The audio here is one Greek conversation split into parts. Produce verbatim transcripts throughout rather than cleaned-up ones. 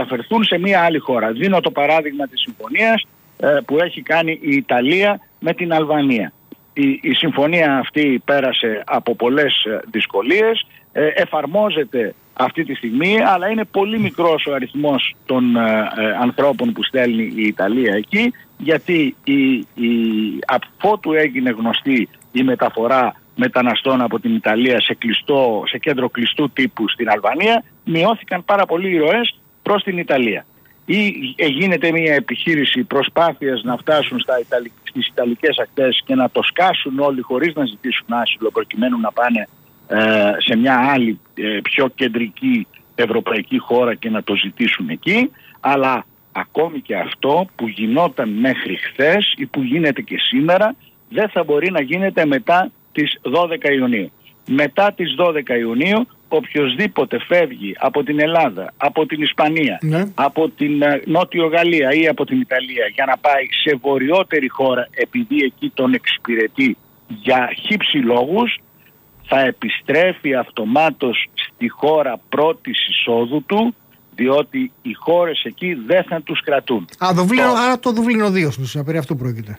μεταφερθούν σε μια άλλη χώρα. Δίνω το παράδειγμα της συμφωνίας ε, που έχει κάνει η Ιταλία με την Αλβανία. Η, η συμφωνία αυτή πέρασε από πολλές δυσκολίες, ε, εφαρμόζεται αυτή τη στιγμή, αλλά είναι πολύ μικρός ο αριθμός των ε, ε, ανθρώπων που στέλνει η Ιταλία εκεί, γιατί η, η, αφότου έγινε γνωστή η μεταφορά μεταναστών από την Ιταλία σε, κλειστό, σε κέντρο κλειστού τύπου στην Αλβανία, μειώθηκαν πάρα πολύ οι ροές προς την Ιταλία. Ή γίνεται μια επιχείρηση προσπάθειας να φτάσουν στα Ιταλι... στις Ιταλικές ακτές και να το σκάσουν όλοι χωρίς να ζητήσουν άσυλο, προκειμένου να πάνε ε, σε μια άλλη ε, πιο κεντρική ευρωπαϊκή χώρα και να το ζητήσουν εκεί. Αλλά ακόμη και αυτό που γινόταν μέχρι χθες ή που γίνεται και σήμερα δεν θα μπορεί να γίνεται μετά τις δώδεκα Ιουνίου. Μετά τις δώδεκα Ιουνίου οποιοσδήποτε φεύγει από την Ελλάδα, από την Ισπανία, ναι. από την Νότιο Γαλλία ή από την Ιταλία για να πάει σε βορειότερη χώρα επειδή εκεί τον εξυπηρετεί για χύψη λόγους, θα επιστρέφει αυτομάτως στη χώρα πρώτης εισόδου του, διότι οι χώρες εκεί δεν θα τους κρατούν. Α, Δουβλίνο, το... Άρα το Δουβλίνο δύο, περί αυτού πρόκειται.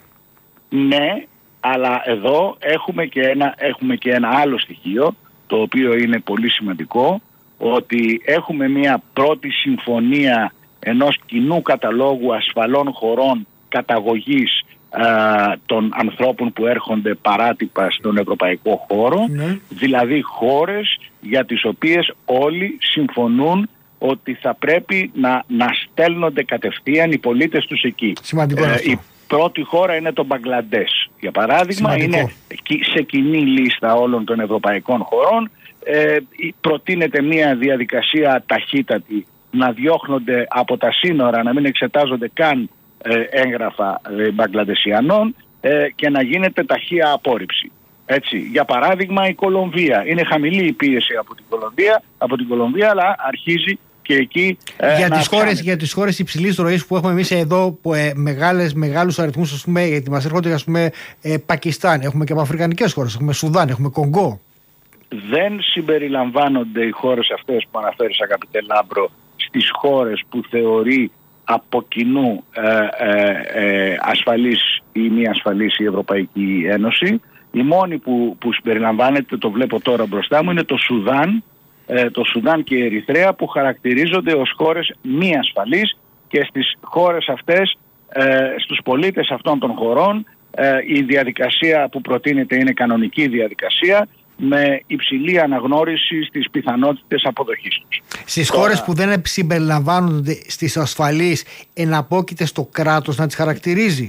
Ναι, αλλά εδώ έχουμε και ένα, έχουμε και ένα άλλο στοιχείο, το οποίο είναι πολύ σημαντικό, ότι έχουμε μια πρώτη συμφωνία ενός κοινού καταλόγου ασφαλών χωρών καταγωγής α, των ανθρώπων που έρχονται παράτυπα στον ευρωπαϊκό χώρο, ναι. δηλαδή χώρες για τις οποίες όλοι συμφωνούν ότι θα πρέπει να, να στέλνονται κατευθείαν οι πολίτες τους εκεί. Σημαντικό ε, η πρώτη χώρα είναι το Μπαγκλαντές, για παράδειγμα. Σημαντικό. Είναι σε κοινή λίστα όλων των ευρωπαϊκών χωρών. Ε, προτείνεται μια διαδικασία ταχύτατη να διώχνονται από τα σύνορα, να μην εξετάζονται καν ε, έγγραφα ε, Μπαγκλαντεσιανών ε, και να γίνεται ταχεία απόρριψη. Έτσι, για παράδειγμα η Κολομβία. Είναι χαμηλή η πίεση από την Κολομβία, από την Κολομβία αλλά αρχίζει και εκεί ε, για, να τις χώρες, για τις χώρες υψηλής ροής που έχουμε εμείς εδώ, που, ε, μεγάλες, μεγάλους αριθμούς, ας πούμε, γιατί μας έρχονται, ας πούμε, ε, Πακιστάν, έχουμε και από αφρικανικές χώρες, έχουμε Σουδάν, έχουμε Κονγκό. Δεν συμπεριλαμβάνονται οι χώρες αυτές που αναφέρεις, αγαπητέ Λάμπρο, στις χώρες που θεωρεί από κοινού ε, ε, ε, ασφαλής ή μη ασφαλής η Ευρωπαϊκή Ένωση. Η μόνη που, που συμπεριλαμβάνεται, το βλέπω τώρα μπροστά μου, είναι το Σουδάν, ε, το Σουδάν και η Ερυθρέα, που χαρακτηρίζονται ως χώρες μη ασφαλείς, και στις χώρες αυτές, ε, στους πολίτες αυτών των χωρών, ε, η διαδικασία που προτείνεται είναι κανονική διαδικασία, με υψηλή αναγνώριση στις πιθανότητες αποδοχής τους. Στις Τώρα... χώρες που δεν συμπεριλαμβάνονται στις ασφαλείς, εναπόκειται στο κράτος να τις χαρακτηρίζει?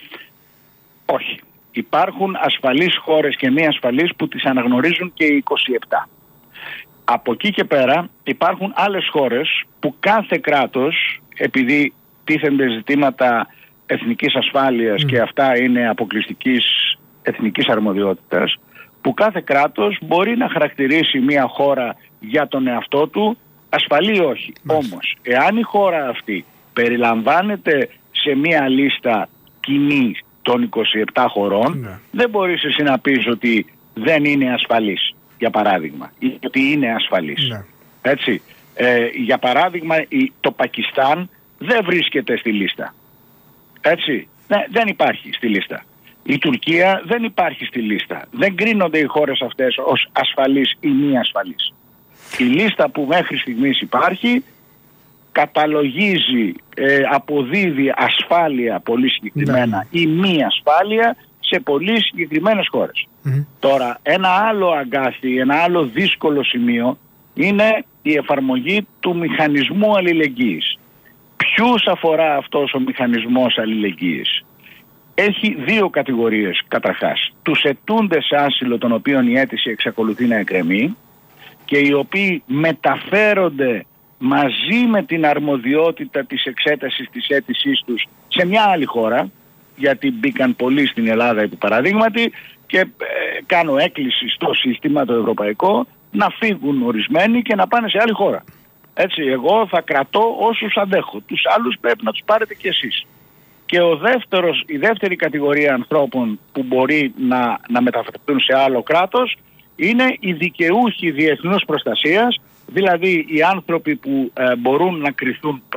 Όχι. Υπάρχουν ασφαλείς χώρες και μη ασφαλείς που τις αναγνωρίζουν και οι είκοσι επτά. Από εκεί και πέρα υπάρχουν άλλες χώρες που κάθε κράτος, επειδή τίθενται ζητήματα εθνικής ασφάλειας mm. και αυτά είναι αποκλειστικής εθνικής αρμοδιότητας, που κάθε κράτος μπορεί να χαρακτηρίσει μια χώρα για τον εαυτό του ασφαλή ή όχι. Mm. Όμως, εάν η χώρα αυτή περιλαμβάνεται σε μια λίστα κοινή των είκοσι επτά χωρών, mm. δεν μπορείς εσύ να πεις ότι δεν είναι ασφαλής, για παράδειγμα, ή ότι είναι ασφαλής. Mm. Έτσι. Ε, για παράδειγμα, το Πακιστάν δεν βρίσκεται στη λίστα. Έτσι. Ναι, δεν υπάρχει στη λίστα. Η Τουρκία δεν υπάρχει στη λίστα. Δεν κρίνονται οι χώρες αυτές ως ασφαλείς ή μη ασφαλείς. Η λίστα που μέχρι στιγμής υπάρχει καταλογίζει, ε, αποδίδει ασφάλεια πολύ συγκεκριμένα ή μη ασφάλεια σε πολύ συγκεκριμένες χώρες. Mm-hmm. Τώρα, ένα άλλο αγκάθι, ένα άλλο δύσκολο σημείο είναι η εφαρμογή του μηχανισμού αλληλεγγύης. Ποιους αφορά αυτός ο μηχανισμός αλληλεγγύης? Έχει δύο κατηγορίες καταρχάς. Τους ετούντες άσυλο, των οποίων η αίτηση εξακολουθεί να εκκρεμεί και οι οποίοι μεταφέρονται μαζί με την αρμοδιότητα της εξέτασης της αίτησής τους σε μια άλλη χώρα, γιατί μπήκαν πολλοί στην Ελλάδα επί παραδείγματι, και ε, κάνω έκκληση στο σύστημα το ευρωπαϊκό να φύγουν ορισμένοι και να πάνε σε άλλη χώρα. Έτσι, εγώ θα κρατώ όσους αντέχω. Τους άλλους πρέπει να τους πάρετε κι εσείς. Και ο δεύτερος, η δεύτερη κατηγορία ανθρώπων που μπορεί να, να μεταφερθούν σε άλλο κράτος είναι οι δικαιούχοι διεθνούς προστασίας, δηλαδή οι άνθρωποι που ε, μπορούν να κριθούν